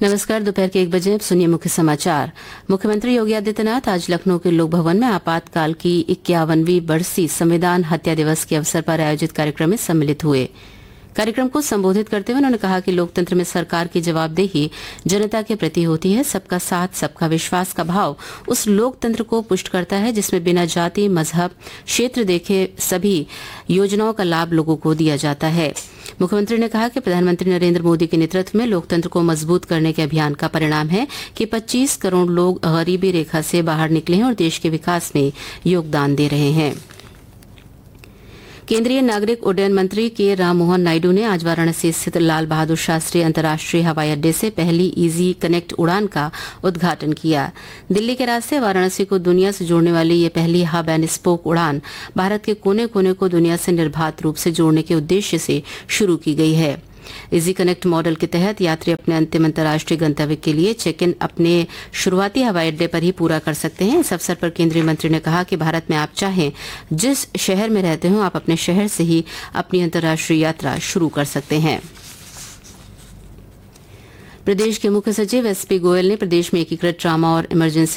नमस्कार। दोपहर के 1 बजे अब सुनिए मुख्य समाचार। मुख्यमंत्री योगी आदित्यनाथ आज लखनऊ के लोक भवन में आपातकाल की 51वीं बरसी संविधान हत्या दिवस के अवसर पर आयोजित कार्यक्रम में सम्मिलित हुए। कार्यक्रम को संबोधित करते हुए उन्होंने कहा कि लोकतंत्र में सरकार की जवाबदेही जनता के प्रति होती है। सबका साथ सबका विश्वास का भाव उस लोकतंत्र को पुष्ट करता है जिसमें बिना जाति मजहब क्षेत्र देखे सभी योजनाओं का लाभ लोगों को दिया जाता है। मुख्यमंत्री ने कहा कि प्रधानमंत्री नरेंद्र मोदी के नेतृत्व में लोकतंत्र को मजबूत करने के अभियान का परिणाम है कि 25 करोड़ लोग गरीबी रेखा से बाहर निकले हैं और देश के विकास में योगदान दे रहे हैं। केंद्रीय नागरिक उड्डयन मंत्री के राम मोहन नायडू ने आज वाराणसी स्थित लाल बहादुर शास्त्री अंतर्राष्ट्रीय हवाई अड्डे से पहली इजी कनेक्ट उड़ान का उद्घाटन किया। दिल्ली के रास्ते वाराणसी को दुनिया से जोड़ने वाली ये पहली हब एंड स्पोक उड़ान भारत के कोने कोने को दुनिया से निर्बाध रूप से जोड़ने के उद्देश्य से शुरू की गई है। इजी कनेक्ट मॉडल के तहत यात्री अपने अंतिम अंतर्राष्ट्रीय गंतव्य के लिए चेक इन अपने शुरुआती हवाई अड्डे पर ही पूरा कर सकते हैं। इस अवसर पर केंद्रीय मंत्री ने कहा कि भारत में आप चाहें जिस शहर में रहते हो आप अपने शहर से ही अपनी अंतर्राष्ट्रीय यात्रा शुरू कर सकते हैं। प्रदेश के मुख्य सचिव एसपी गोयल ने प्रदेश में एकीकृत ट्रामा और इमरजेंसी